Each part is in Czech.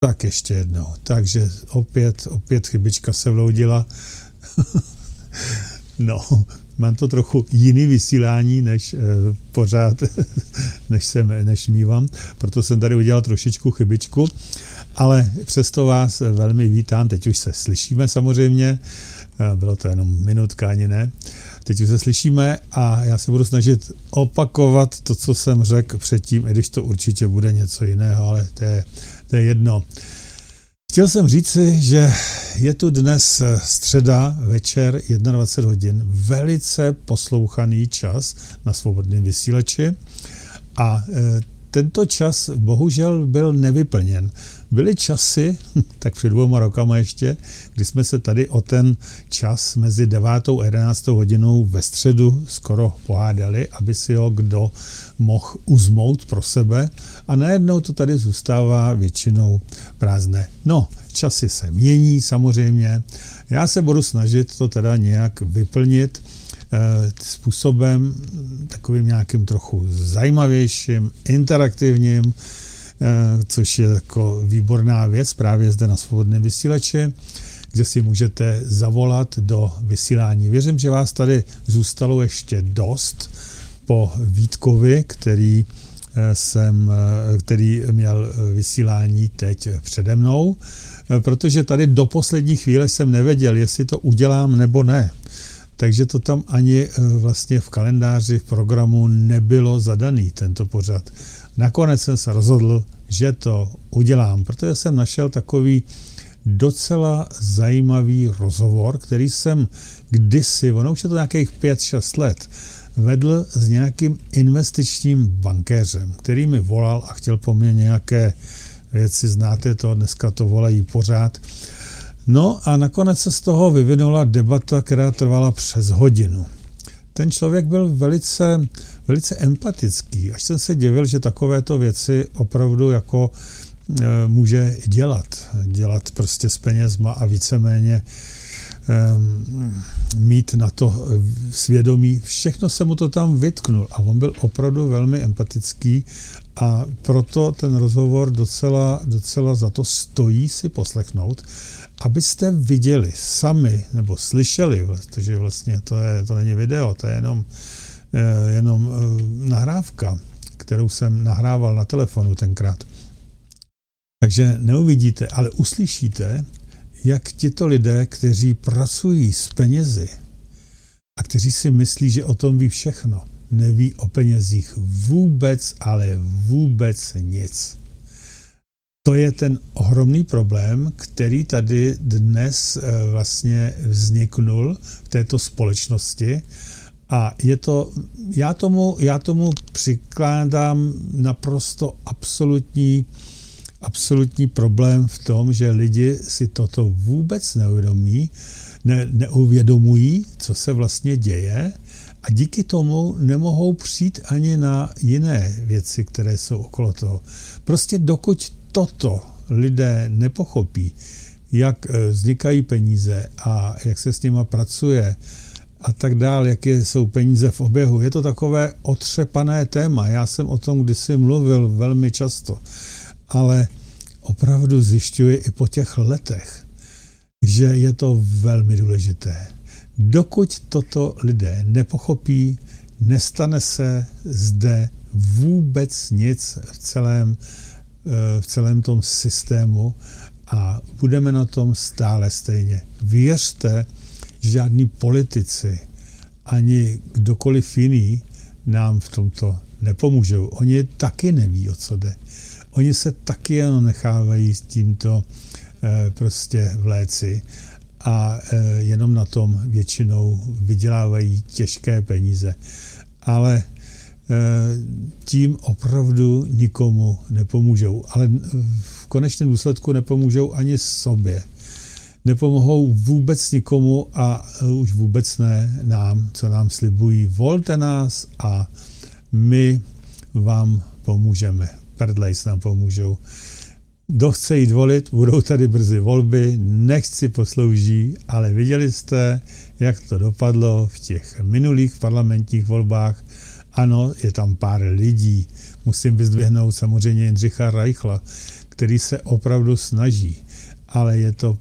Tak ještě jednou. Takže opět chybička se vloudila. No, mám to trochu jiný vysílání, než pořád, než mívám. Proto jsem tady udělal trošičku chybičku. Ale přesto vás velmi vítám. Teď už se slyšíme samozřejmě. Bylo to jenom minutka, ani ne. Teď už se slyšíme a já se budu snažit opakovat to, co jsem řekl předtím, i když to určitě bude něco jiného, ale to je jedno. Chtěl jsem říci, že je tu dnes středa, večer, 21 hodin, velice poslouchaný čas na svobodném vysílači a tento čas bohužel byl nevyplněn. Byly časy, tak před 2 rokama ještě, kdy jsme se tady o ten čas mezi 9. a 11. hodinou ve středu skoro pohádali, aby si ho kdo mohl uzmout pro sebe a najednou to tady zůstává většinou prázdné. No, časy se mění samozřejmě. Já se budu snažit to teda nějak vyplnit způsobem takovým nějakým trochu zajímavějším, interaktivním, což je jako výborná věc právě zde na svobodném vysílači, kde si můžete zavolat do vysílání. Věřím, že vás tady zůstalo ještě dost po Vítkovi, který měl vysílání teď přede mnou, protože tady do poslední chvíle jsem nevěděl, jestli to udělám nebo ne. Takže to tam ani vlastně v kalendáři, v programu nebylo zadaný, tento pořad. Nakonec jsem se rozhodl, že to udělám, protože jsem našel takový docela zajímavý rozhovor, který jsem kdysi, ono už je to nějakých 5-6 let, vedl s nějakým investičním bankéřem, který mi volal a chtěl po mně nějaké věci, znáte to, dneska to volají pořád. No a nakonec se z toho vyvinula debata, která trvala přes hodinu. Ten člověk byl velice empatický, až jsem se divil, že takovéto věci opravdu jako může dělat prostě s penězma a víceméně mít na to svědomí. Všechno se mu to tam vytknul a on byl opravdu velmi empatický a proto ten rozhovor docela za to stojí si poslechnout, abyste viděli sami nebo slyšeli, protože vlastně to není video, to je jenom nahrávka, kterou jsem nahrával na telefonu tenkrát. Takže neuvidíte, ale uslyšíte, jak tito lidé, kteří pracují s penězi a kteří si myslí, že o tom ví všechno, neví o penězích vůbec, ale vůbec nic. To je ten ohromný problém, který tady dnes vlastně vzniknul v této společnosti a já tomu přikládám naprosto absolutní problém v tom, že lidi si toto vůbec neuvědomují, co se vlastně děje a díky tomu nemohou přijít ani na jiné věci, které jsou okolo toho. Prostě dokud toto lidé nepochopí, jak vznikají peníze a jak se s nima pracuje a tak dále, jaké jsou peníze v oběhu. Je to takové otřepané téma. Já jsem o tom kdysi mluvil velmi často, ale opravdu zjišťuji i po těch letech, že je to velmi důležité. Dokud toto lidé nepochopí, nestane se zde vůbec nic v celém tom systému a budeme na tom stále stejně. Věřte, že žádní politici ani kdokoliv jiný nám v tomto nepomůžou. Oni taky neví, o co jde. Oni se taky jenom nechávají s tímto prostě vléci a jenom na tom většinou vydělávají těžké peníze. Ale tím opravdu nikomu nepomůžou. Ale v konečném důsledku nepomůžou ani sobě. Nepomohou vůbec nikomu a už vůbec ne nám, co nám slibují. Volte nás a my vám pomůžeme. Prdlejs nám pomůžou. Kdo chce jít volit, budou tady brzy volby, nechť si poslouží, ale viděli jste, jak to dopadlo v těch minulých parlamentních volbách. Ano, je tam pár lidí. Musím vyzdvihnout samozřejmě Jindřicha Reichla, který se opravdu snaží, ale je to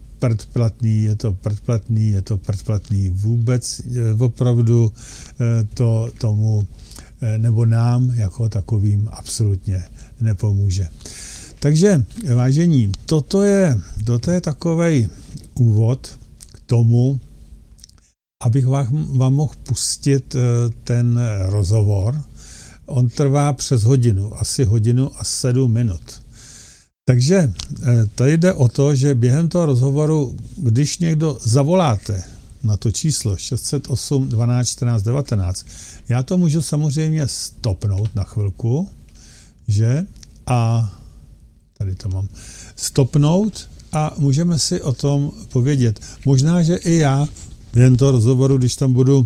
predplatný, vůbec opravdu to tomu nebo nám jako takovým absolutně nepomůže. Takže, vážení, toto je takovej úvod k tomu, abych vám mohl pustit ten rozhovor. On trvá přes hodinu, asi 1:07. Takže tady jde o to, že během toho rozhovoru, když někdo zavoláte na to číslo 608 12 14 19, já to můžu samozřejmě stopnout na chvilku, že? A tady to mám. Stopnout a můžeme si o tom povědět. Možná, že i já během toho rozhovoru, když tam budu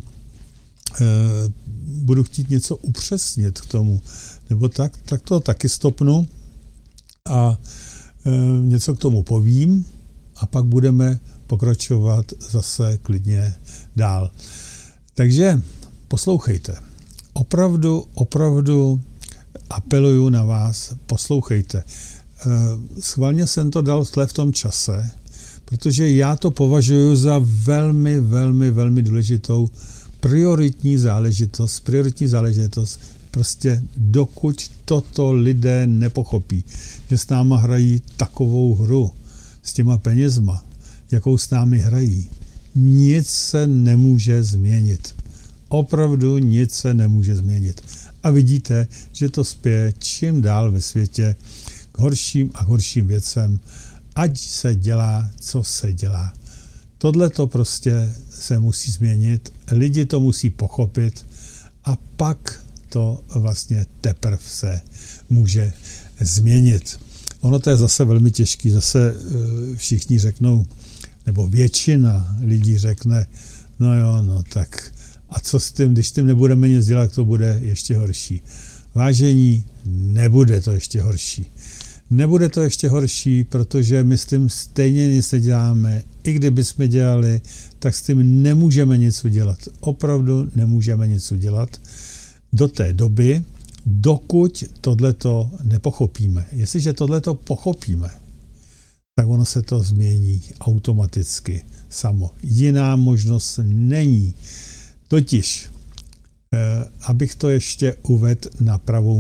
chtít něco upřesnit k tomu, nebo tak to taky stopnu a něco k tomu povím a pak budeme pokračovat zase klidně dál. Takže poslouchejte. Opravdu apeluju na vás, poslouchejte. Schválně jsem to dal v tom čase, protože já to považuji za velmi důležitou prioritní záležitost, prostě dokud toto lidé nepochopí, že s náma hrají takovou hru s těma penězma, jakou s námi hrají, nic se nemůže změnit. Opravdu nic se nemůže změnit. A vidíte, že to spěje čím dál ve světě k horším a horším věcem, ať se dělá, co se dělá. Tohle to prostě se musí změnit, lidi to musí pochopit a pak to vlastně teprve se může změnit. Ono to je zase velmi těžký, zase všichni řeknou, nebo většina lidí řekne, no tak a co s tím, když s tím nebudeme nic dělat, to bude ještě horší. Vážení, nebude to ještě horší. Nebude to ještě horší, protože my s tím stejně nic neděláme. I kdyby jsme dělali, tak s tím nemůžeme nic udělat. Opravdu nemůžeme nic udělat do té doby, dokud tohleto nepochopíme. Jestliže tohleto pochopíme, tak ono se to změní automaticky samo. Jiná možnost není. Totiž, abych to ještě uvedl na pravou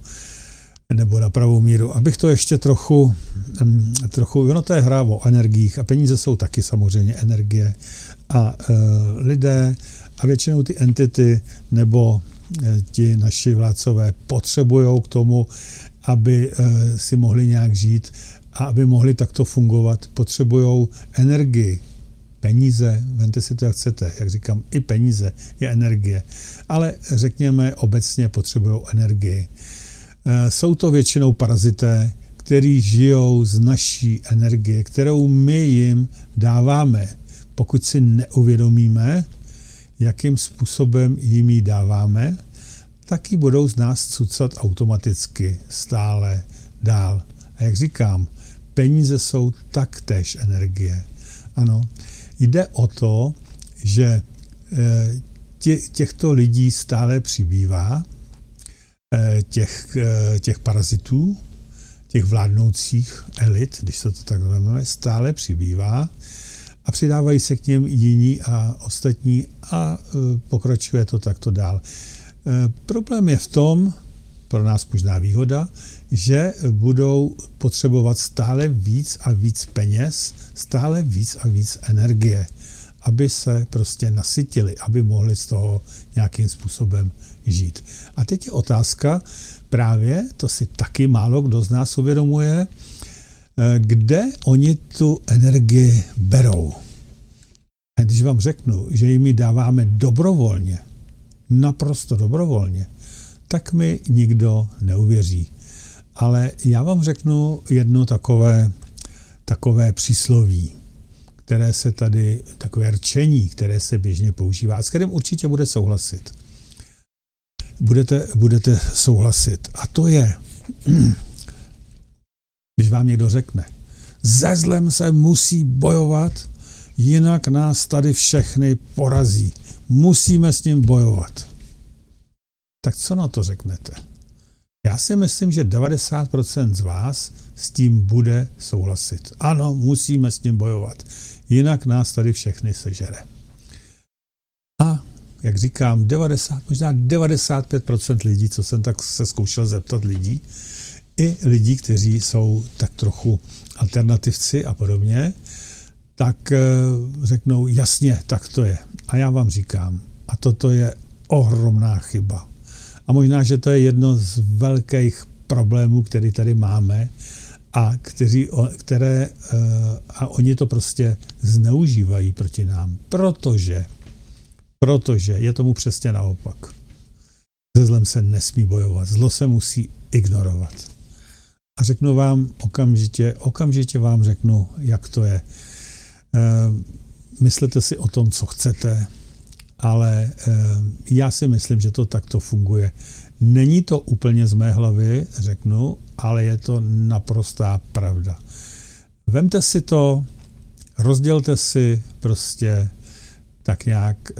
míru, abych to ještě trochu, ono to je hra o energiích a peníze jsou taky samozřejmě energie a lidé a většinou ty entity nebo ti naši vládcové potřebují k tomu, aby si mohli nějak žít a aby mohli takto fungovat, potřebují energii. Peníze, vemte si to, jak chcete, jak říkám, i peníze je energie, ale řekněme obecně potřebují energii. Jsou to většinou parazité, kteří žijou z naší energie, kterou my jim dáváme. Pokud si neuvědomíme, jakým způsobem jim ji dáváme, tak ji budou z nás cucat automaticky stále dál. A jak říkám, peníze jsou taktéž energie. Ano, jde o to, že těchto lidí stále přibývá, těch parazitů, těch vládnoucích elit, když se to tak vezmeme, stále přibývá a přidávají se k něm jiní a ostatní a pokračuje to takto dál. Problém je v tom, pro nás možná výhoda, že budou potřebovat stále víc a víc peněz, stále víc a víc energie, aby se prostě nasytili, aby mohli z toho nějakým způsobem žít. A teď je otázka, právě, to si taky málo kdo z nás uvědomuje, kde oni tu energii berou. A když vám řeknu, že jim ji dáváme dobrovolně, naprosto dobrovolně, tak mi nikdo neuvěří. Ale já vám řeknu jedno takové přísloví, které se tady, takové rčení, které se běžně používá, a s kterým určitě bude souhlasit. Budete souhlasit. A to je, když vám někdo řekne, se zlem se musí bojovat, jinak nás tady všechny porazí. Musíme s ním bojovat. Tak co na to řeknete? Já si myslím, že 90% z vás s tím bude souhlasit. Ano, musíme s tím bojovat, jinak nás tady všechny sežere. A jak říkám, 90, možná 95% lidí, co jsem tak se zkoušel zeptat lidí, i lidí, kteří jsou tak trochu alternativci a podobně, tak řeknou, jasně, tak to je. A já vám říkám, a toto je ohromná chyba. A možná, že to je jedno z velkých problémů, který tady máme a oni to prostě zneužívají proti nám. Protože je tomu přesně naopak. Se zlem se nesmí bojovat, zlo se musí ignorovat. A řeknu vám okamžitě vám řeknu, jak to je. Myslete si o tom, co chcete, ale já si myslím, že to takto funguje. Není to úplně z mé hlavy, řeknu, ale je to naprostá pravda. Vemte si to, rozdělte si prostě tak nějak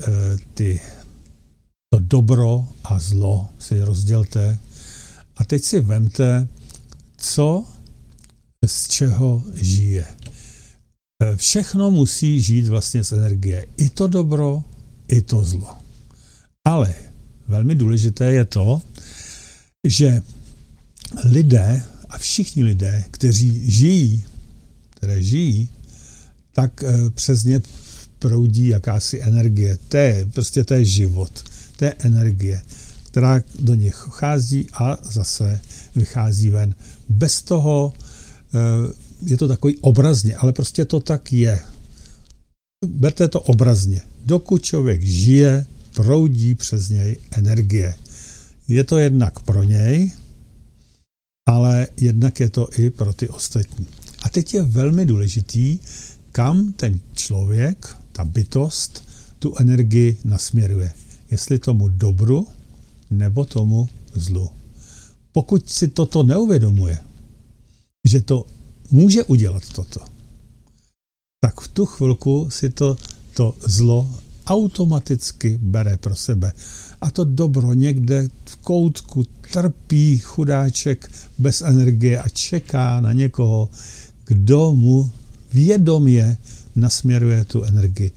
to dobro a zlo si rozdělte a teď si vemte, co z čeho žije. Všechno musí žít vlastně z energie. I to dobro, i to zlo. Ale velmi důležité je to, že lidé a všichni lidé, kteří žijí, tak přes ně proudí jakási energie. To je život. To je energie, která do nich chází a zase vychází ven. Bez toho je to takový obrazně, ale prostě to tak je. Berte to obrazně. Dokud člověk žije, proudí přes něj energie. Je to jednak pro něj, ale jednak je to i pro ty ostatní. A teď je velmi důležitý, kam ten člověk, ta bytost, tu energii nasměruje. Jestli tomu dobru, nebo tomu zlu. Pokud si toto neuvědomuje, že to může udělat toto, tak v tu chvilku si to zlo automaticky bere pro sebe. A to dobro někde v koutku trpí chudáček bez energie a čeká na někoho, kdo mu vědomě nasměruje tu energii.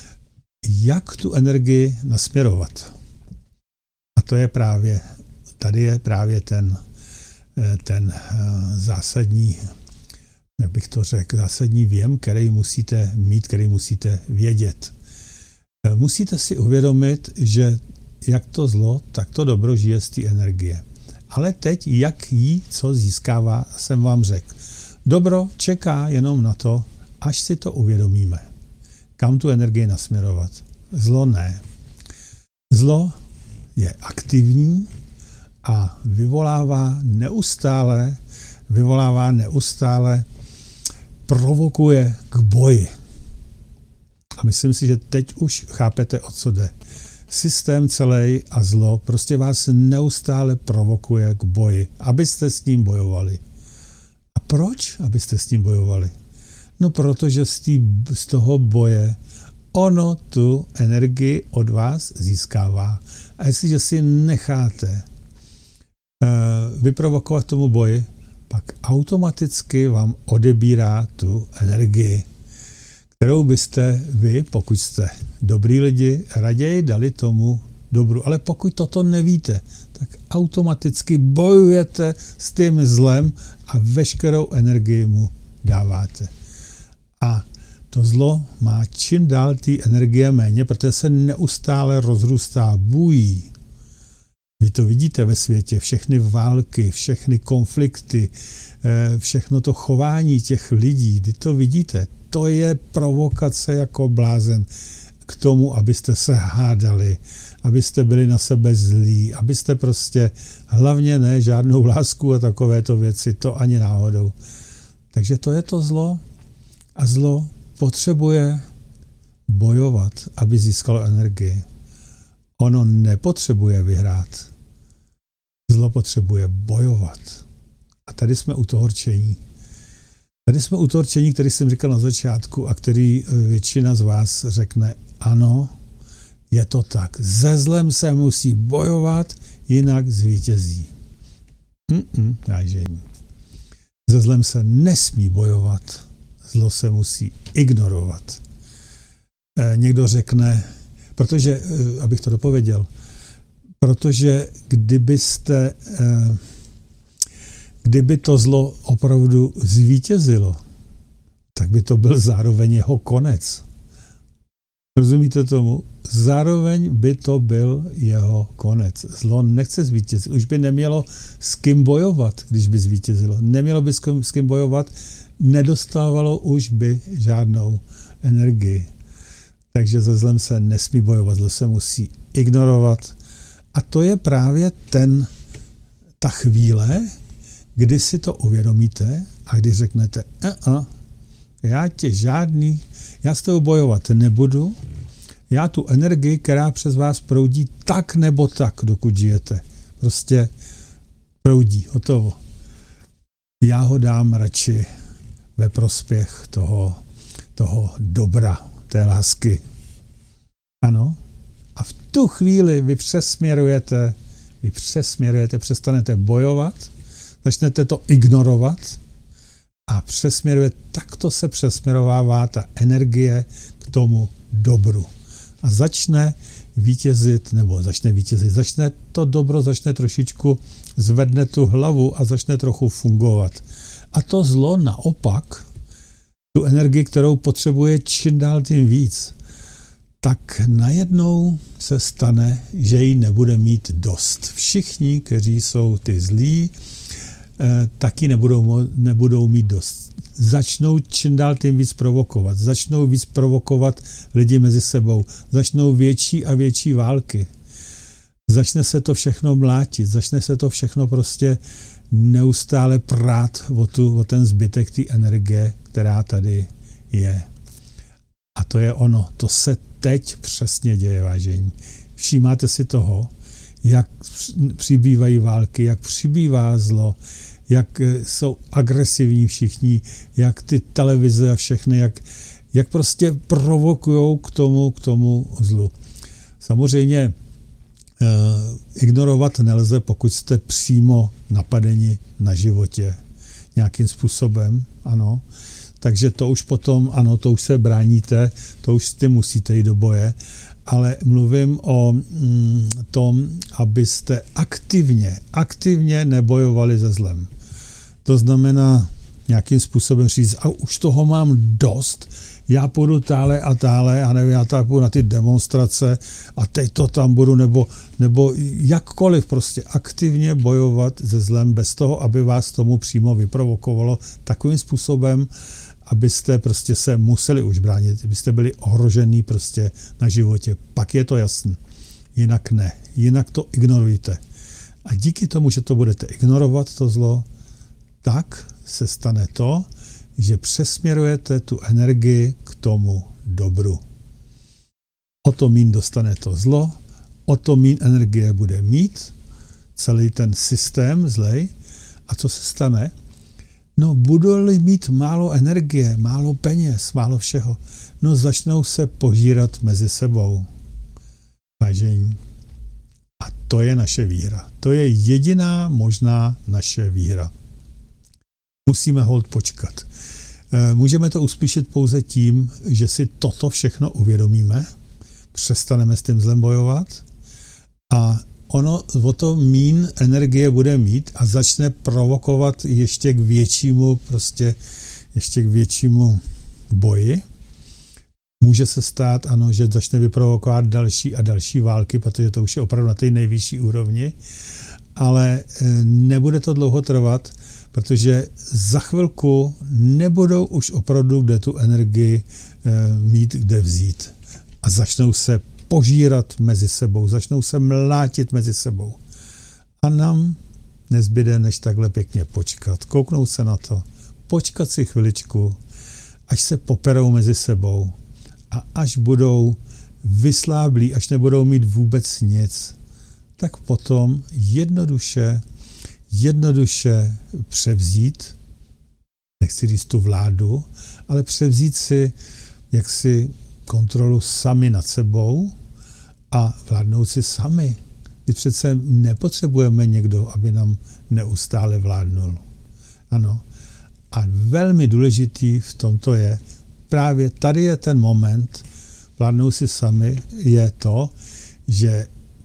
Jak tu energii nasměrovat? A to je tady je právě ten zásadní, jak bych to řekl, zásadní věm, který musíte mít, který musíte vědět. Musíte si uvědomit, že jak to zlo, tak to dobro žije z té energie. Ale teď, jak jí, co získává, jsem vám řekl. Dobro čeká jenom na to, až si to uvědomíme. Kam tu energii nasměrovat? Zlo ne. Zlo je aktivní a vyvolává neustále, provokuje k boji. A myslím si, že teď už chápete, o co jde. Systém celý a zlo prostě vás neustále provokuje k boji, abyste s ním bojovali. A proč, abyste s tím bojovali? No, protože z toho boje ono tu energii od vás získává. A jestliže si necháte vyprovokovat tomu boji, pak automaticky vám odebírá tu energii, kterou byste vy, pokud jste dobrý lidi, raději dali tomu dobru. Ale pokud toto nevíte, tak automaticky bojujete s tím zlem a veškerou energii mu dáváte. A to zlo má čím dál té energie méně, protože se neustále rozrůstá, bují. Vy to vidíte ve světě, všechny války, všechny konflikty, všechno to chování těch lidí, vy to vidíte. To je provokace jako blázen k tomu, abyste se hádali, abyste byli na sebe zlí, abyste prostě hlavně ne žádnou lásku a takovéto věci, to ani náhodou. Takže to je to zlo a zlo potřebuje bojovat, aby získalo energii. Ono nepotřebuje vyhrát. Zlo potřebuje bojovat. A tady jsme u toho rčení. Tady jsme u toho rčení, který jsem říkal na začátku a který většina z vás řekne, ano, je to tak. Se zlem se musí bojovat, jinak zvítězí. Vážení. Se zlem se nesmí bojovat, zlo se musí ignorovat. Někdo řekne, protože, abych to dopověděl, protože kdyby to zlo opravdu zvítězilo, tak by to byl zároveň jeho konec. Rozumíte tomu? Zároveň by to byl jeho konec. Zlo nechce zvítězit. Už by nemělo s kým bojovat, když by zvítězilo. Nemělo by s kým bojovat, nedostávalo už by žádnou energii. Takže se zlem se nesmí bojovat, zlo se musí ignorovat. A to je právě ta chvíle, kdy si to uvědomíte a kdy řeknete, já s tebou bojovat nebudu, já tu energii, která přes vás proudí tak nebo tak, dokud žijete, prostě proudí, hotovo. Já ho dám radši ve prospěch toho dobra, té lásky. Ano. A v tu chvíli vy přesměrujete, přestanete bojovat, začnete to ignorovat a takto se přesměrovává ta energie k tomu dobru. A začne to dobro začne trošičku, zvedne tu hlavu a začne trochu fungovat. A to zlo naopak, tu energii, kterou potřebuje čím dál tím víc, tak najednou se stane, že ji nebude mít dost. Všichni, kteří jsou ty zlí, taky nebudou mít dost. Začnou čím dál tím víc provokovat. Začnou víc provokovat lidi mezi sebou. Začnou větší a větší války. Začne se to všechno mlátit. Začne se to všechno prostě neustále prát o ten zbytek té energie, která tady je. A to je ono. To se teď přesně děje, vážení. Všímáte si toho, jak přibývají války, jak přibývá zlo, jak jsou agresivní všichni, jak ty televize a všechny, jak prostě provokujou k tomu zlu. Samozřejmě ignorovat nelze, pokud jste přímo napadeni na životě nějakým způsobem, ano. Takže to už potom, ano, to už se bráníte, to už ty musíte jít do boje, ale mluvím o tom, abyste aktivně nebojovali se zlem. To znamená nějakým způsobem říct, a už toho mám dost, já půjdu tále a tále, a nevím, já tak půjdu na ty demonstrace a teď to tam budu, nebo jakkoliv prostě aktivně bojovat se zlem bez toho, aby vás tomu přímo vyprovokovalo takovým způsobem, abyste prostě se museli už bránit, abyste byli ohrožený prostě na životě. Pak je to jasný. Jinak ne. Jinak to ignorujte. A díky tomu, že to budete ignorovat, to zlo, tak se stane to, že přesměrujete tu energii k tomu dobru. O to míň dostane to zlo, o to míň energie bude mít celý ten systém zlej. A co se stane? No, budou-li mít málo energie, málo peněz, málo všeho, no začnou se požírat mezi sebou. Vážení. A to je naše výhra. To je jediná možná naše výhra. Musíme holt počkat. Můžeme to uspíšit pouze tím, že si toto všechno uvědomíme, přestaneme s tím zlem bojovat a ono o to míň energie bude mít a začne provokovat ještě k většímu boji. Může se stát, ano, že začne vyprovokovat další a další války, protože to už je opravdu na té nejvyšší úrovni, ale nebude to dlouho trvat, protože za chvilku nebudou už opravdu kde tu energii mít kde vzít. A začnou se požírat mezi sebou, začnou se mlátit mezi sebou. A nám nezbyde, než takhle pěkně počkat, kouknout se na to, počkat si chviličku, až se poperou mezi sebou a až budou vysláblí, až nebudou mít vůbec nic, tak potom jednoduše převzít, nechci říct tu vládu, ale převzít si jaksi kontrolu sami nad sebou a vládnout si sami. My přece nepotřebujeme někdo, aby nám neustále vládnul. Ano. A velmi důležitý v tomto je, právě tady je ten moment, vládnou si sami, je to, že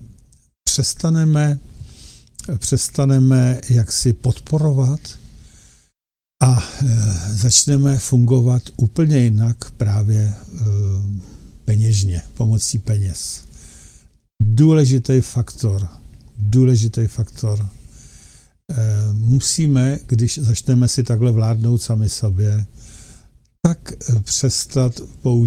přestaneme jaksi podporovat a začneme fungovat úplně jinak právě peněžně, pomocí peněz. Důležitý faktor. Musíme, když začneme si takhle vládnout sami sobě, tak přestat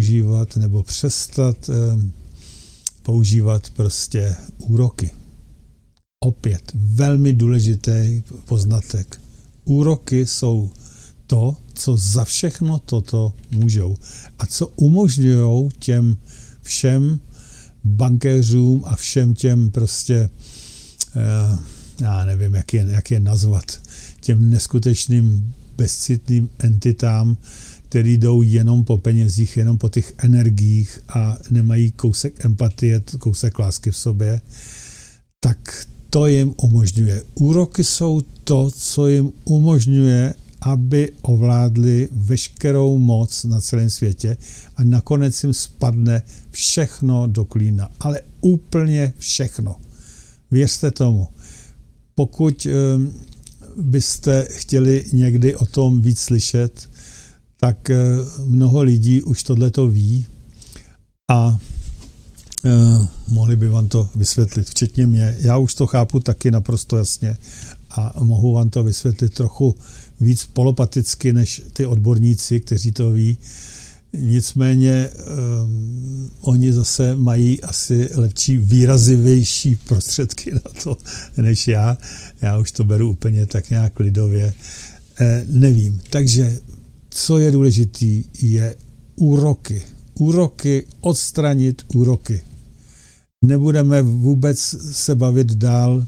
používat prostě úroky. Opět velmi důležitý poznatek. Úroky jsou to, co za všechno toto můžou a co umožňují těm všem bankéřům a všem těm prostě, já nevím, jak je nazvat, těm neskutečným bezcitným entitám, který jdou jenom po penězích, jenom po těch energiích a nemají kousek empatie, kousek lásky v sobě, tak to jim umožňuje. Úroky jsou to, co jim umožňuje, aby ovládli veškerou moc na celém světě a nakonec jim spadne všechno do klína. Ale úplně všechno. Věřte tomu. Pokud byste chtěli někdy o tom víc slyšet, tak mnoho lidí už tohleto ví a mohli by vám to vysvětlit, včetně mě. Já už to chápu taky naprosto jasně a mohu vám to vysvětlit trochu víc polopaticky než ty odborníci, kteří to ví. Nicméně oni zase mají asi lepší, výrazivější prostředky na to než já. Já už to beru úplně tak nějak lidově. Nevím. Takže co je důležitý, je úroky. Úroky, odstranit úroky. Nebudeme vůbec se bavit dál,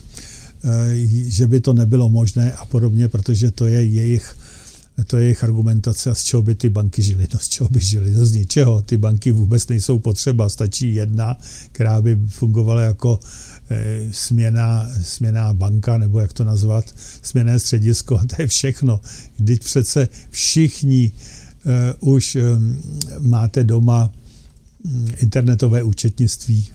že by to nebylo možné a podobně, protože to je jejich argumentace a z čeho by ty banky žily. No z čeho by žily? No z ničeho. Ty banky vůbec nejsou potřeba. Stačí jedna, která by fungovala jako směnná banka, nebo jak to nazvat, směnné středisko. To je všechno. Vždyť přece všichni už máte doma internetové účetnictví.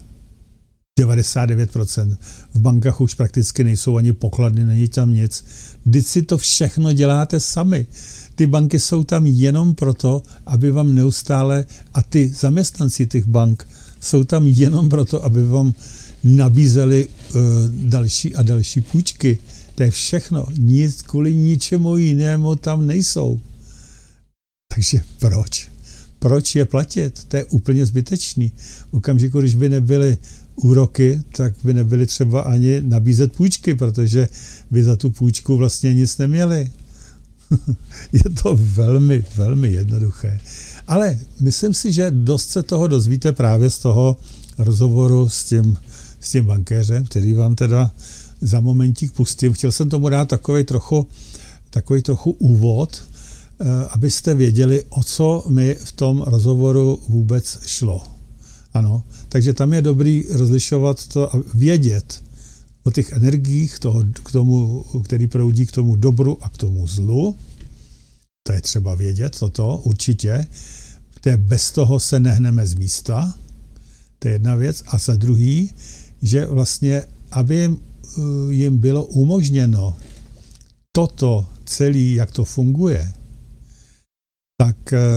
99%. V bankách už prakticky nejsou ani pokladny, není tam nic. Vždyť si to všechno děláte sami. Ty banky jsou tam jenom proto, aby vám neustále, a ty zaměstnanci těch bank jsou tam jenom proto, aby vám nabízeli další a další půjčky. To je všechno. Nic kvůli ničemu jinému tam nejsou. Takže proč? Proč je platit? To je úplně zbytečný. V okamžiku, když by nebyly úroky, tak by nebyly třeba ani nabízet půjčky, protože by za tu půjčku vlastně nic neměli. Je to velmi, velmi jednoduché. Ale myslím si, že dost se toho dozvíte právě z toho rozhovoru s tím bankéřem, který vám teda za momentík pustím. Chtěl jsem tomu dát takový trochu úvod, abyste věděli, o co mi v tom rozhovoru vůbec šlo. Ano, takže tam je dobrý rozlišovat to a vědět o těch energiích, který proudí k tomu dobru a k tomu zlu. To je třeba vědět, toto určitě. Bez toho se nehneme z místa. To je jedna věc. A za druhý, že vlastně, aby jim bylo umožněno toto celé, jak to funguje, tak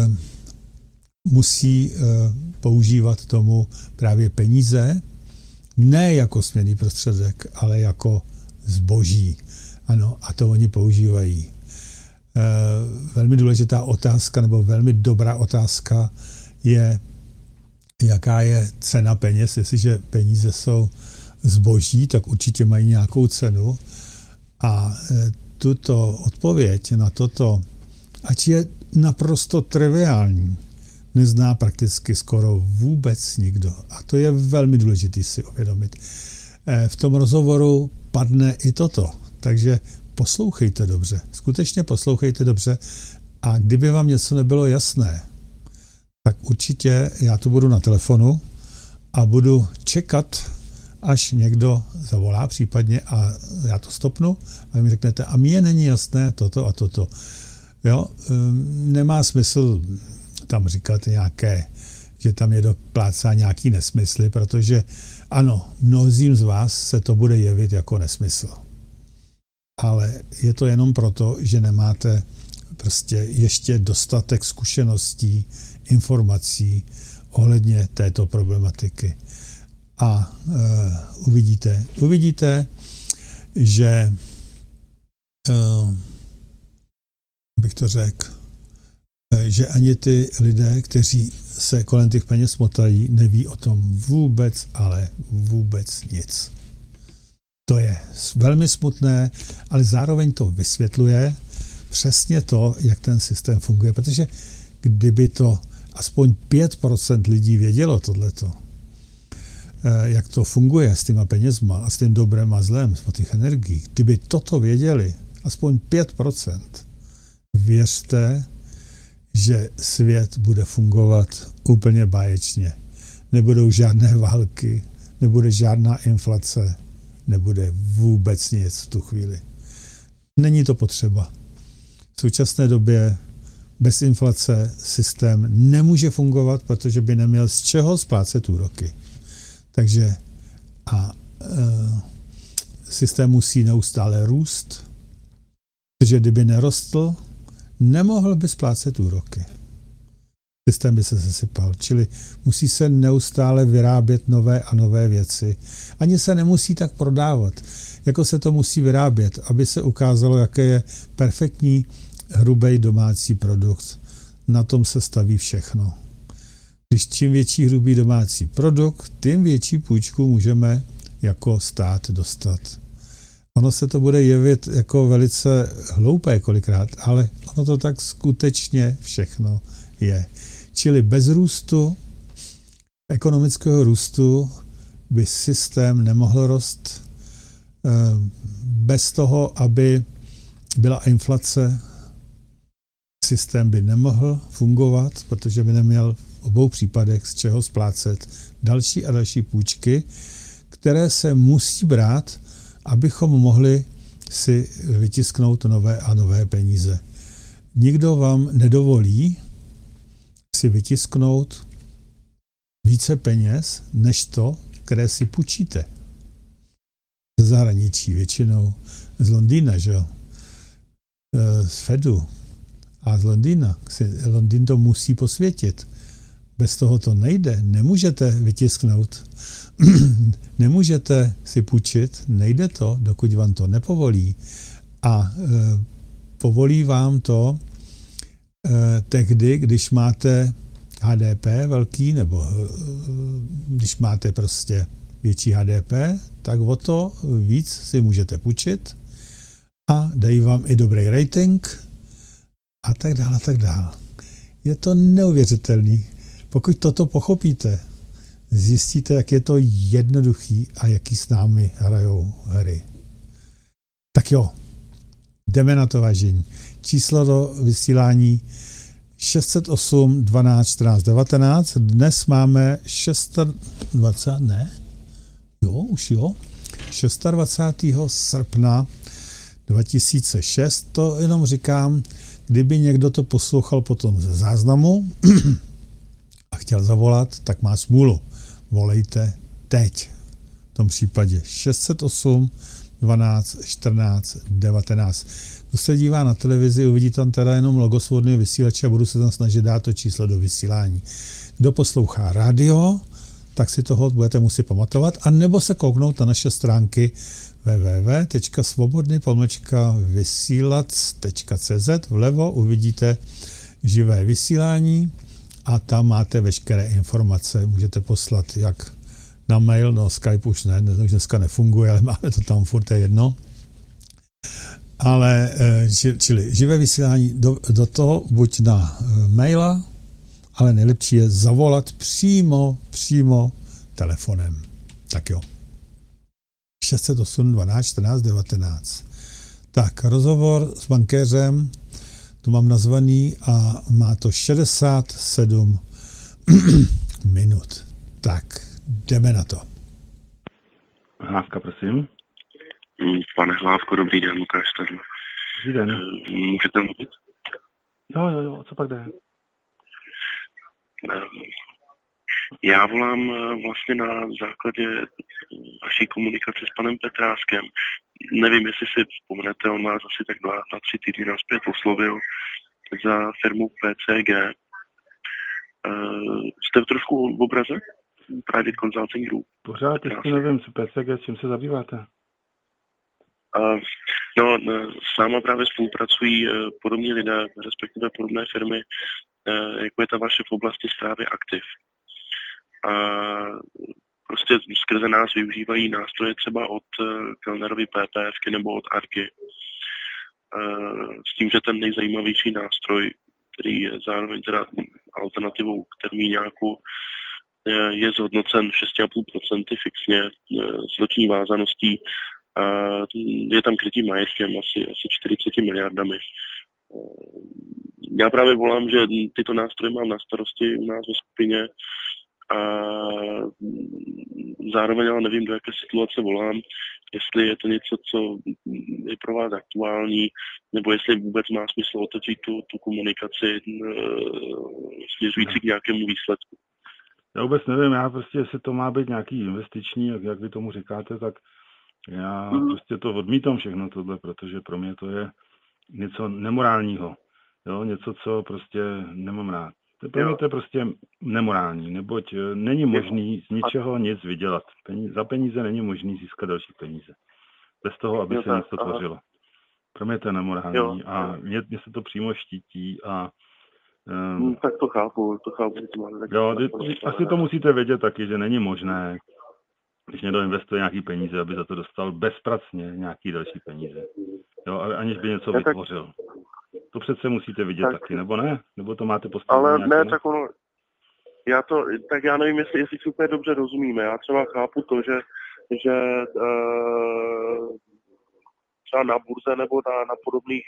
musí používat tomu právě peníze, ne jako směnný prostředek, ale jako zboží. Ano, a to oni používají. Velmi důležitá otázka, nebo velmi dobrá otázka je, jaká je cena peněz. Jestliže peníze jsou zboží, tak určitě mají nějakou cenu. A tuto odpověď na toto, ať je naprosto triviální, nezná prakticky skoro vůbec nikdo. A to je velmi důležité si uvědomit. V tom rozhovoru padne i toto. Takže poslouchejte dobře. Skutečně poslouchejte dobře. A kdyby vám něco nebylo jasné, tak určitě já tu budu na telefonu a budu čekat, až někdo zavolá případně a já to stopnu a vy mi řeknete, a mně není jasné toto a toto. Jo? Nemá smysl tam říkat nějaké, že tam je doplácá nějaký nesmysly, protože ano, mnozím z vás se to bude jevit jako nesmysl. Ale je to jenom proto, že nemáte prostě ještě dostatek zkušeností, informací ohledně této problematiky. A uvidíte, že bych to řekl, že ani ty lidé, kteří se kolem těch peněz motají, neví o tom vůbec, ale vůbec nic. To je velmi smutné, ale zároveň to vysvětluje přesně to, jak ten systém funguje, protože kdyby to aspoň 5% lidí vědělo tohleto, jak to funguje s těma penězma a s tím dobrem a zlem, s těch energií, kdyby toto věděli, aspoň 5%, věřte, že svět bude fungovat úplně báječně. Nebudou žádné války, nebude žádná inflace, nebude vůbec nic v tu chvíli. Není to potřeba. V současné době bez inflace systém nemůže fungovat, protože by neměl z čeho splácet úroky. Takže systém musí neustále růst, protože kdyby nerostl, nemohl by splácet úroky. Systém by se sesypal, čili musí se neustále vyrábět nové a nové věci. Ani se nemusí tak prodávat, jako se to musí vyrábět, aby se ukázalo, jaké je perfektní hrubý domácí produkt. Na tom se staví všechno. Když čím větší hrubý domácí produkt, tím větší půjčku můžeme jako stát dostat. Ono se to bude jevit jako velice hloupé kolikrát, ale ono to tak skutečně všechno je. Čili bez růstu, ekonomického růstu, by systém nemohl růst. Bez toho, aby byla inflace, systém by nemohl fungovat, protože by neměl v obou případech z čeho splácet další a další půjčky, které se musí brát, abychom mohli si vytisknout nové a nové peníze. Nikdo vám nedovolí si vytisknout více peněz, než to, které si půjčíte. Z zahraničí, většinou z Londýna, že jo? Z Fedu a z Londýna. Londýn to musí posvětit. Bez toho to nejde. Nemůžete vytisknout. Nemůžete si půjčit. Nejde to, dokud vám to nepovolí. A povolí vám to tehdy, když máte HDP velký, nebo když máte prostě větší HDP, tak o to víc si můžete půjčit a dají vám i dobrý rating a tak dále, a tak dále. Je to neuvěřitelný. Pokud toto pochopíte, zjistíte, jak je to jednoduchý a jaký s námi hrajou hry. Tak jo, jdeme na to, vážení. Číslo do vysílání 608 12 14 19. Dnes máme 26. 26. srpna 2006. To jenom říkám, kdyby někdo to poslouchal potom ze záznamu a chtěl zavolat, tak má smůlu. Volejte teď. V tom případě 608 12 14 19. Kdo se dívá na televizi, uvidí tam teda jenom logo svobodného vysílače a budu se tam snažit dát to číslo do vysílání. Kdo poslouchá rádio, tak si toho budete muset pamatovat, a nebo se kouknout na naše stránky www.svobodny-vysílac.cz. Vlevo uvidíte živé vysílání a tam máte veškeré informace. Můžete poslat jak na mail, no Skype už ne, dneska nefunguje, ale máme to tam furt, je jedno. Ale, čili živé vysílání do toho, buď na maila, ale nejlepší je zavolat přímo telefonem. Tak jo. 608 12 14 19. Tak, rozhovor s bankéřem, to mám nazvaný a má to 67 minut. Tak, jdeme na to. Hlávka, prosím. Pane Hlávko, dobrý den, Lukáš tady. Dobrý den. Můžete mluvit? Jo, co pak jde? Já volám vlastně na základě vaší komunikace s panem Petráskem. Nevím, jestli si vzpomenete, on vás asi tak 2-3 týdny nazpět oslovil za firmu PCG. Jste trošku v obraze? Private Consulting Group. Pořád ještě nevím, co PCG, čím se zabýváte? No, s náma právě spolupracují podobní lidé, respektive podobné firmy, jako je ta vaše v oblasti správy aktiv. A prostě skrze nás využívají nástroje třeba od Kellnerovy PPF nebo od Argy. S tím, že ten nejzajímavější nástroj, který je zároveň teda alternativou k termíňáku, je zhodnocen 6,5% fixně s roční vázaností. Je tam krytý majetkem asi 40 miliardami. Já právě volám, že tyto nástroje mám na starosti u nás ve skupině a zároveň ale nevím, do jaké situace volám, jestli je to něco, co je pro vás aktuální, nebo jestli vůbec má smysl otevřít tu komunikaci směřující k nějakému výsledku. Já vůbec nevím, já prostě, jestli to má být nějaký investiční, jak vy tomu říkáte, tak já prostě to odmítám všechno tohle, protože pro mě to je něco nemorálního. Jo, něco, co prostě nemám rád. Pro mě to je prostě nemorální, neboť není možný z ničeho nic vydělat. Za peníze není možný získat další peníze. Bez toho, aby se něco tvořilo. Pro mě to je nemorální a mě se to přímo štítí a tak to chápu. Asi to musíte vědět taky, že není možné, když někdo investuje nějaký peníze, aby za to dostal bezpracně nějaký další peníze. Jo, aniž by něco vytvořil. To přece musíte vidět taky, nebo ne? Nebo to máte postavené ale nějaké? Ne, tak ono, já nevím, jestli si úplně dobře rozumíme. Já třeba chápu to, že třeba na burze nebo na podobných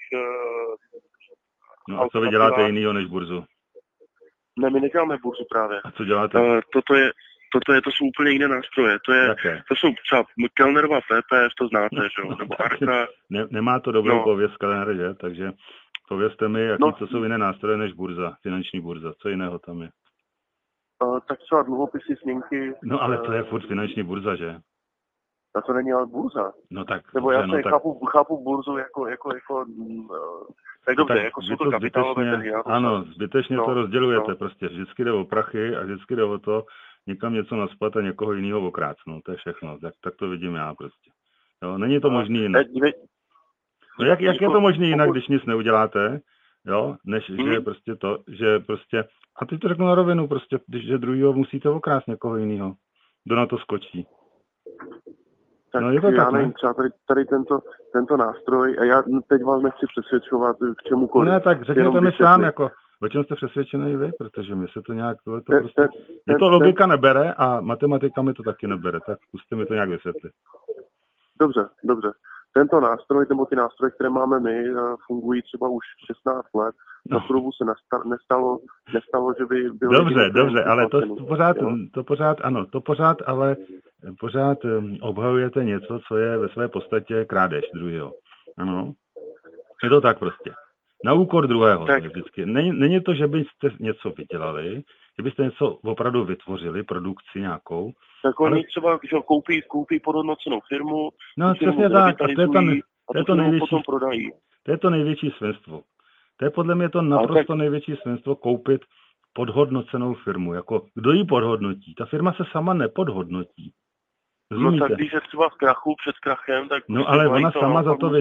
No a co vy děláte jinýho než burzu? Ne, my neděláme burzu právě. A co děláte? To jsou úplně jiné nástroje. To jsou třeba Kellnerova PPF, to znáte, že jo? Nebo Arka. Nemá to dobrou pověst Kellner, že? Takže povězte mi, to jsou jiné nástroje než burza, finanční burza. Co jiného tam je? Tak třeba dluhopisy, směnky. No ale to je furt finanční burza, že? A to není ale burza. No tak. Nebo já chápu burzu jako tak dobře, jako jsou to kapitálové trhy. Ano, zbytečně to rozdělujete prostě. Vždycky jde o prachy a vždycky jde o to někam něco naspat a někoho jiného okrát. No, to je všechno. Tak to vidím já prostě. Jo, není to možný jinak. No jak je to možný jinak, když nic neuděláte, jo, než že prostě to, že prostě, a teď to řeknu na rovinu, prostě, že druhýho musíte okrást někoho jiného. Kdo na to skočí? Tak no, je to já tak, nevím, třeba tady tento nástroj, a já teď vás nechci přesvědčovat k čemukoliv. Ne, tak řekněte mi sám, jako, o čem jste přesvědčený vy, protože mi se to nějak, mě to logika nebere a matematika mi to taky nebere, tak zkuste mi to nějak vysvětlit. Dobře. Tento nástroj, nebo ty nástroje, které máme my, fungují třeba už 16 let. Na průbu se nestalo, že by bylo... Dobře, ale to pořád, ale pořád obhajujete něco, co je ve své podstatě krádež druhého. Ano. Je to tak prostě. Na úkor druhého. Tak. Vždycky. Není to, že byste něco vydělali, že byste něco opravdu vytvořili, produkci nějakou. Tak oni třeba že koupí podhodnocenou firmu, no přesně tak, a to je to největší, potom prodají. To je to největší svinstvo. To je podle mě to naprosto největší svinstvo koupit podhodnocenou firmu. Jako, kdo ji podhodnotí? Ta firma se sama nepodhodnotí. Rozumíte? No tak když je třeba v krachu, před krachem, tak... No ale ona sama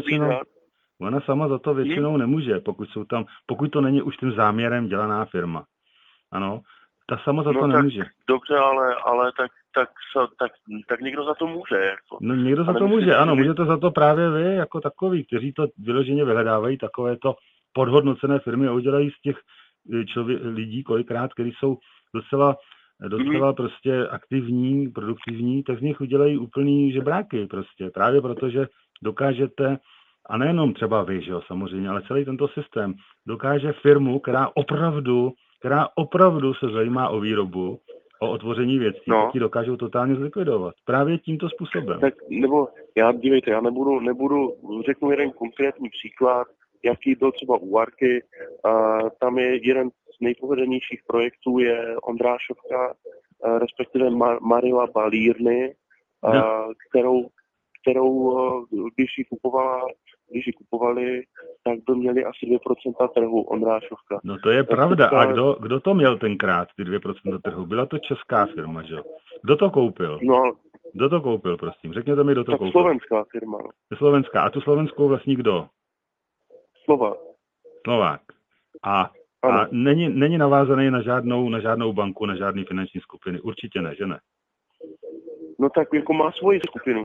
za to většinou nemůže, pokud to není už tím záměrem dělaná firma. Ano, ta sama za to nemůže. Dobře, ale tak někdo za to může. Jako. No někdo za to může, ano, můžete za to právě vy, jako takový, kteří to vyloženě vyhledávají, takovéto podhodnocené firmy a udělají z těch lidí kolikrát, kteří jsou docela prostě aktivní, produktivní, tak z nich udělají úplný žebráky prostě. Právě protože dokážete, a nejenom třeba vy, že jo, samozřejmě, ale celý tento systém dokáže firmu, která opravdu se zajímá o výrobu o otvoření věcí, tak ji dokážou totálně zlikvidovat. Právě tímto způsobem. Tak nebo dívejte, já nebudu, řeknu jeden konkrétní příklad, jaký byl třeba u Arky. Tam je jeden z nejpovedenějších projektů je Ondrášovka, respektive Marila Balírny, kterou když ji kupovali, tak by měli asi 2% trhu Ondrášovka. No to je pravda. A kdo to měl tenkrát, ty 2% trhu? Byla to česká firma, že jo? Kdo to koupil? No, kdo to koupil, prosím? Řekněte mi, kdo to koupil. Slovenská firma. Slovenská. A tu slovenskou vlastní kdo? Slovák. A není navázaný na žádnou banku, na žádný finanční skupiny. Určitě ne, že ne? No tak jako má svoji skupinu.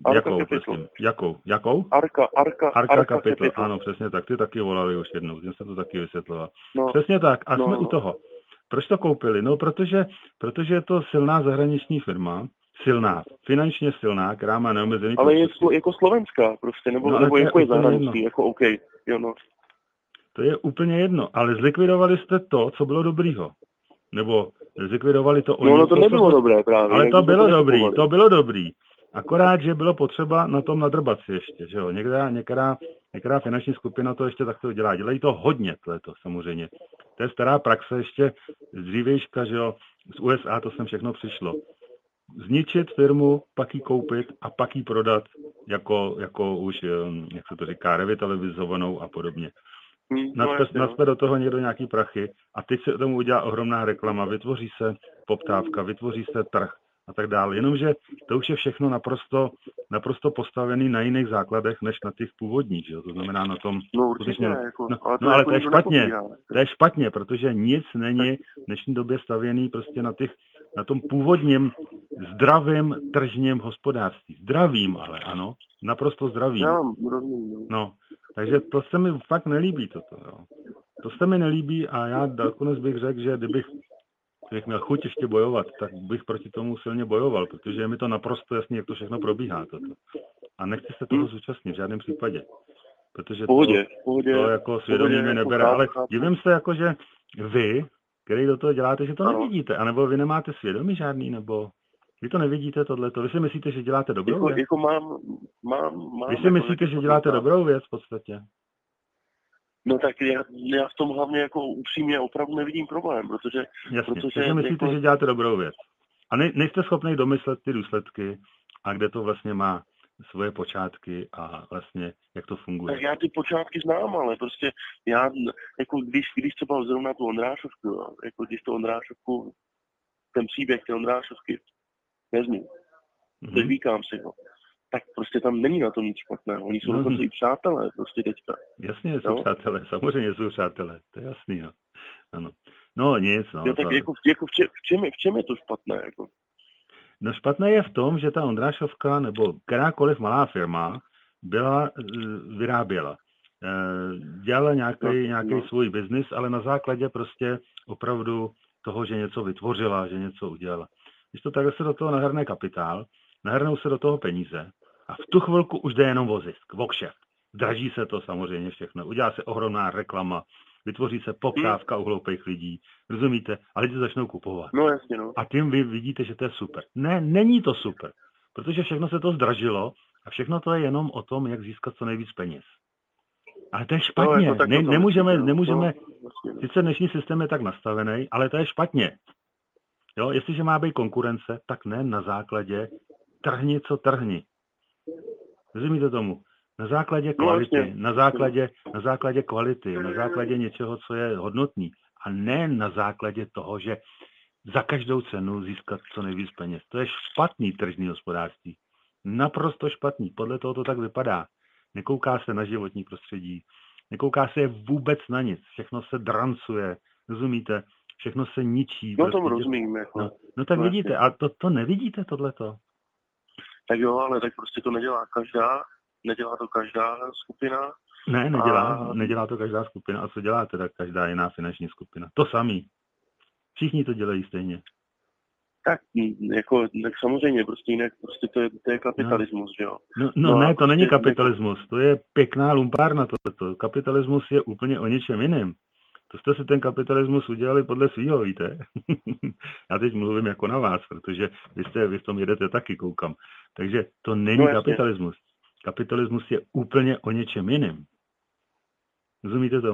Jakou? Arka Capital. Ano, přesně tak. Ty taky volali už jednou, jsem to taky vysvětloval. No, přesně tak. A jsme u toho. Proč to koupili? No, protože je to silná zahraniční firma, finančně silná, která má neomezený... Ale je jako slovenská prostě, nebo jako je zahraniční, jako OK. Jo, no. To je úplně jedno, ale zlikvidovali jste to, co bylo dobrýho. Nebo zlikvidovali to oni. No to nebylo dobré právě. Ale to bylo dobrý. Akorát, že bylo potřeba na tom nadrbat si ještě, že jo. Některá finanční skupina to ještě takto dělá. Dělají to hodně, to samozřejmě. To je stará praxe ještě z dřívějška, že jo. Z USA to sem všechno přišlo. Zničit firmu, pak ji koupit a pak ji prodat jako už, jak se to říká, revitalizovanou a podobně. Naspe do toho někdo nějaký prachy a teď se tomu udělá ohromná reklama, vytvoří se poptávka, vytvoří se trh a tak dále. Jenomže to už je všechno naprosto postavený na jiných základech, než na těch původních, že jo? To znamená na tom... No určitě, ale to je špatně. To je špatně, protože nic není v dnešní době stavěný prostě na tom původním zdravým tržním hospodářství. Zdravým ale, ano, naprosto zdravým. No, takže to se mi fakt nelíbí toto. Jo. To se mi nelíbí a já nakonec bych řekl, že kdybych měl chuť ještě bojovat, tak bych proti tomu silně bojoval, protože je mi to naprosto jasný, jak to všechno probíhá. Toto. A nechci se toho zúčastnit v žádném případě. Protože to jako svědomí mi nebere. Ale divím se, jako, že vy, který do toho děláte, že to nevidíte. A nebo vy nemáte svědomí žádný, nebo vy to nevidíte tohleto. Vy si myslíte, že děláte dobrou věc? Vy si myslíte, že děláte dobrou věc v podstatě? No tak já v tom hlavně jako upřímně opravdu nevidím problém, protože... Jasně, takže myslíte, že děláte dobrou věc. A nejste schopni domyslet ty důsledky a kde to vlastně má svoje počátky a vlastně jak to funguje. Tak já ty počátky znám, ale prostě já, jako když třeba zrovna tu Ondrášovku, jako když tu Ondrášovku, ten příběh té Ondrášovky vezmu, vyvíkám si ho, tak prostě tam není na tom nic špatného. Oni jsou dokonce i přátelé prostě teďka. Jasně jsou přátelé, samozřejmě jsou přátelé, to je jasný, no. Ano. No nic, no. Jo, tak v čem je to špatné, jako? No špatné je v tom, že ta Ondrášovka nebo kterákoliv malá firma vyráběla. Dělala nějaký svůj biznis, ale na základě prostě opravdu toho, že něco vytvořila, že něco udělala. Když to takhle se do toho nahrne kapitál, nahrnou se do toho peníze a v tu chvilku už jde jenom o zisk, o kšeft. Zdraží se to samozřejmě všechno, udělá se ohromná reklama, vytvoří se poptávka u hloupých lidí, rozumíte? A lidi začnou kupovat. No jasně, no. A tím vy vidíte, že to je super. Ne, není to super, protože všechno se to zdražilo a všechno to je jenom o tom, jak získat co nejvíc peněz. Ale to je špatně. No, nemůžeme, sice dnešní systém je tak nastavený, ale to je špatně. Jo, jestliže má být konkurence, tak ne na základě trhni, co trhni. Rozumíte tomu? Na základě kvality, na základě kvality, na základě něčeho, co je hodnotný. A ne na základě toho, že za každou cenu získat co nejvíc peněz. To je špatný tržní hospodářství. Naprosto špatný. Podle toho to tak vypadá. Nekouká se na životní prostředí. Nekouká se vůbec na nic. Všechno se drancuje. Rozumíte? Všechno se ničí. No tomu rozumím. Jako. No tak vidíte. A to nevidíte tohleto? Tak jo, ale tak prostě to nedělá to každá skupina. Ne, nedělá to každá skupina. A co dělá teda každá jiná finanční skupina? To samý. Všichni to dělají stejně. Tak samozřejmě, prostě jinak prostě to je kapitalismus, že jo? No ne, to není kapitalismus, to je pěkná lumpárna tohleto. Kapitalismus je úplně o něčem jiném. To jste si ten kapitalismus udělali podle svýho, víte? Já teď mluvím jako na vás, protože vy v tom jedete taky, koukám. Takže to není kapitalismus. Kapitalismus je úplně o něčem jiném. Rozumíte to?